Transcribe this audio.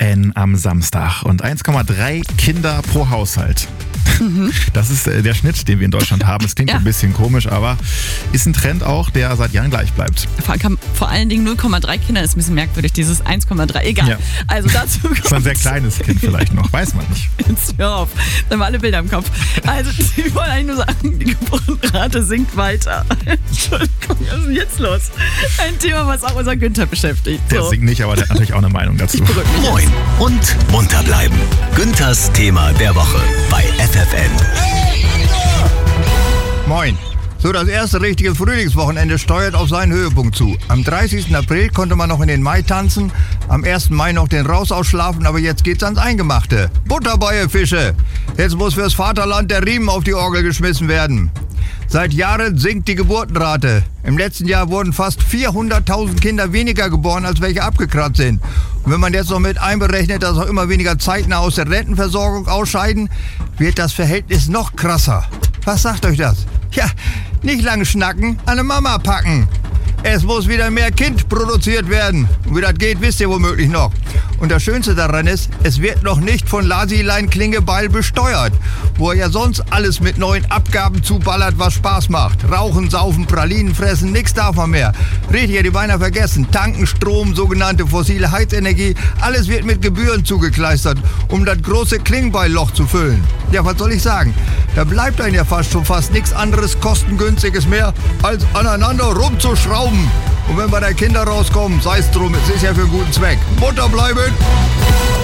Rennen am Samstag und 1,3 Kinder pro Haushalt. Das ist der Schnitt, den wir in Deutschland haben. Das klingt ein bisschen komisch, aber ist ein Trend auch, der seit Jahren gleich bleibt. Vor allen Dingen 0,3 Kinder ist ein bisschen merkwürdig, dieses 1,3, egal. Ja. Also dazu kommt... Das ist ein sehr kleines Kind vielleicht noch, weiß man nicht. Jetzt hör auf, dann haben wir alle Bilder im Kopf. Also ich wollte eigentlich nur sagen, die Geburtenrate sinkt weiter. Entschuldigung, was ist denn jetzt los? Ein Thema, was auch unser Günther beschäftigt. Der sinkt nicht, aber der hat natürlich auch eine Meinung dazu. Moin und munter bleiben. Günthers Thema der Woche bei FFN. Moin. So, das erste richtige Frühlingswochenende steuert auf seinen Höhepunkt zu. Am 30. April konnte man noch in den Mai tanzen, am 1. Mai noch den Raus ausschlafen, aber jetzt geht's ans Eingemachte. Butter bei ihr Fische. Jetzt muss fürs Vaterland der Riemen auf die Orgel geschmissen werden. Seit Jahren sinkt die Geburtenrate. Im letzten Jahr wurden fast 400.000 Kinder weniger geboren, als welche abgekratzt sind. Und wenn man jetzt noch mit einberechnet, dass auch immer weniger zeitnah aus der Rentenversorgung ausscheiden, wird das Verhältnis noch krasser. Was sagt euch das? Ja, nicht lange schnacken, eine Mama packen. Es muss wieder mehr Kind produziert werden. Und wie das geht, wisst ihr womöglich noch. Und das Schönste daran ist, es wird noch nicht von Lasilein Klingebeil besteuert, wo er ja sonst alles mit neuen Abgaben zuballert, was Spaß macht. Rauchen, saufen, Pralinen fressen, nix darf man mehr. Richtig, hätte ich beinahe vergessen. Tanken, Strom, sogenannte fossile Heizenergie, alles wird mit Gebühren zugekleistert, um das große Klingbeilloch zu füllen. Ja, was soll ich sagen? Da bleibt einem ja fast nichts anderes Kostengünstiges mehr, als aneinander rumzuschrauben. Und wenn bei der Kinder rauskommen, sei es drum, es ist ja für einen guten Zweck. Butter bleiben!